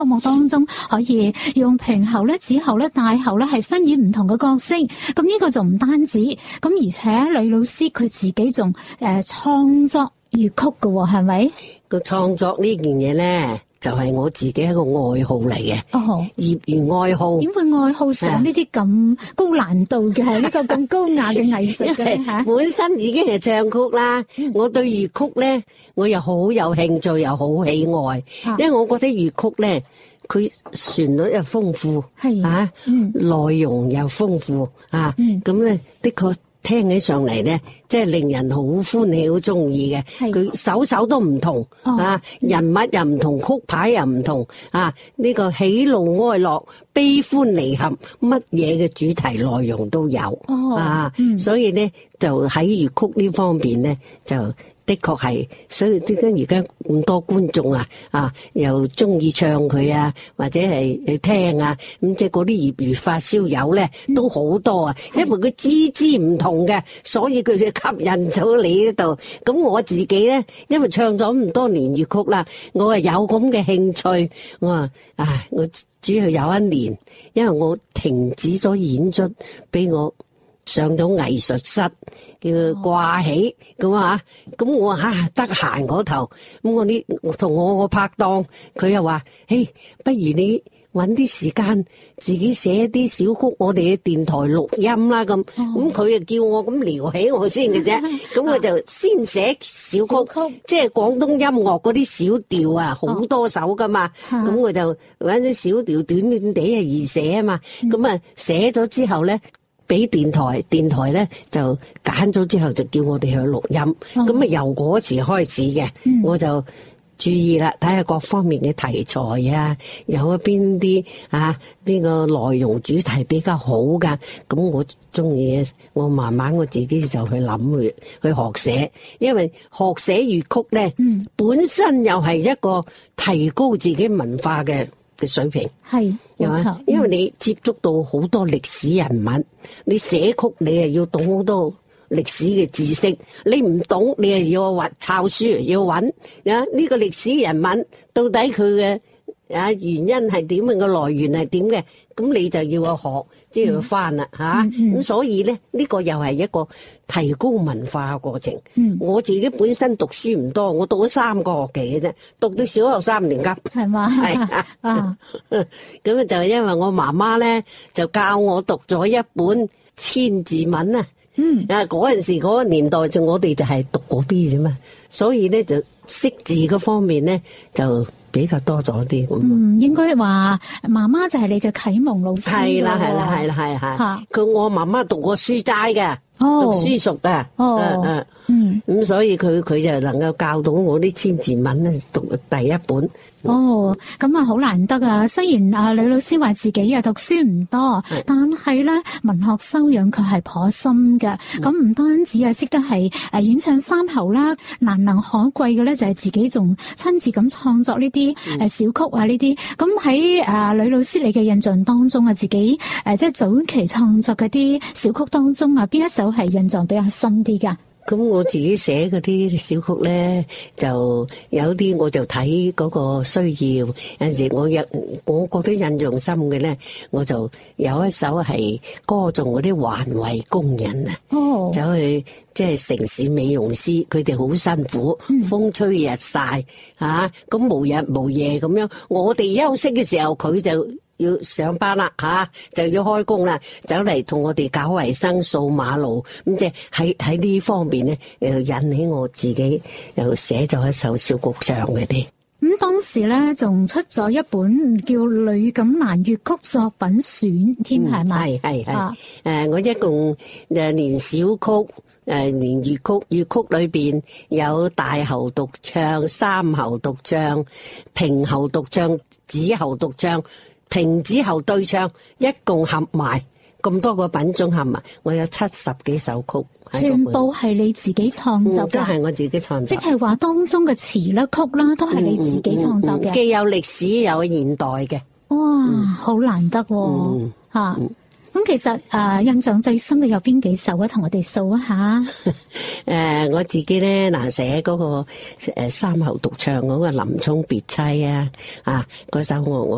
音樂當中可以用平喉咧、子喉咧、大喉咧係分演唔同嘅角色，咁呢個就唔單止，咁而且呂老師佢自己仲創作粵曲嘅，係咪？ 個創作呢件嘢咧，就係我自己一個愛好嚟嘅，業餘愛好。 點會愛好上呢啲咁高難度嘅係呢個咁高雅嘅藝術嘅吓？ 本身已經係唱曲啦，我對粵曲咧，我又好有興趣，又好喜愛，因為我覺得粵曲咧，佢旋律又豐富，內容又豐富啊，咁咧的確。聽起上嚟咧，即係令人好歡喜、好中意嘅。佢首首都唔同啊，人物又唔同，曲牌又唔同啊。呢個喜怒哀樂、悲歡離合，乜嘢嘅主題內容都有啊。所以咧，就喺粵曲呢方面咧，就的確係，所以點解而家咁多觀眾又中意唱佢啊，或者係去聽啊，咁即係嗰啲業餘發燒友咧都好多啊，因為佢支唔同嘅，所以佢就吸引咗你呢度。咁我自己咧，因為唱咗咁多年粵曲啦，我係有咁嘅興趣，我話我主要有一年，因為我停止咗演出，俾我上咗藝術室，叫佢掛起咁啊！咁我得閒嗰頭，咁我同我個拍檔，佢又話：嘿，不如你搵啲時間自己寫啲小曲，我哋嘅電台錄音啦咁。咁佢又叫我咁撩起我先嘅啫。咁我就先寫小曲，即係廣東音樂嗰啲小調啊，好多首噶嘛。咁我就搵啲小調短短地係易寫啊嘛。咁啊寫咗之後咧，俾電台咧就揀咗之後就叫我哋去錄音，咁由嗰時開始嘅，我就注意啦，睇下各方面嘅題材啊，有邊啲呢個內容主題比較好噶，咁我中意嘅，我慢慢我自己就去諗去學寫，因為學寫粵曲咧，本身又係一個提高自己文化嘅水平，係冇錯，因為你接觸到好多歷史人物，你寫曲你係要懂好多歷史嘅知識，你唔懂你係要抄書，要揾呢個歷史人物到底佢嘅原因係點嘅，個來源係點嘅，咁你就要去學，即係要翻啦吓，咁所以咧呢個又係一個提高文化嘅過程。我自己本身讀書唔多，我讀咗3個學期嘅啫，讀到小學3年級，係嘛？係咁就因為我媽媽咧就教我讀咗一本千字文啊。嗰陣時嗰個年代我哋就係讀嗰啲啫嘛，所以咧就識字嗰方面咧就比較多咗啲咁。應該話媽媽就係你嘅啟蒙老師。係啦，佢我媽媽讀過書齋嘅，讀書熟嘅。咁所以佢就能夠教到我啲千字文咧，讀第一本。咁啊好難得啊！雖然呂老師話自己讀書唔多，但係咧文學修養佢係頗深嘅。咁唔單止識得係演唱三喉啦，難能可貴嘅咧就係自己仲親自咁創作呢啲小曲啊呢啲。咁喺呂老師你嘅印象當中自己即係早期創作嗰啲小曲當中邊一首係印象比較深啲噶？咁我自己寫嗰啲小曲咧，就有啲我就睇嗰個需要。有陣時我覺得印象深嘅咧，我就有一首係歌頌嗰啲環衛工人啊，走去即係城市美容師，佢哋好辛苦，風吹日曬咁無日無夜咁樣。我哋休息嘅時候，佢就要上班啦就要開工啦，走嚟同我哋搞衛生、掃馬路，咁即係喺呢方面咧，引起我自己又寫咗一首小曲上嘅啲。咁當時咧仲出咗一本叫《呂錦蘭粵曲作品選》添，係咪？係我一共連小曲。連粵曲裏邊有大喉獨唱、三喉獨唱、平喉獨唱、子喉獨唱、平子喉對唱，一共合埋咁多個品種合埋，我有70幾首曲，全部係你自己創作嘅，都係我自己創作。即係話當中嘅詞啦、曲啦，都係你自己創作嘅，既有歷史有現代嘅。哇，好難得吓！咁其實印象最深嘅有邊幾首啊？同我哋數一下。我自己咧寫嗰個三喉獨唱嗰個林沖別妻嗰首我